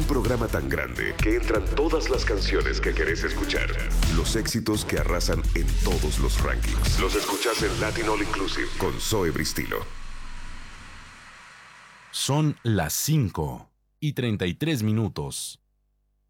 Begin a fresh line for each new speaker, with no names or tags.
programa tan grande que entran todas las canciones que querés escuchar. Los éxitos que arrasan en todos los rankings. Los escuchás en Latin All Inclusive con Zoe Bristilo.
Son las 5:33.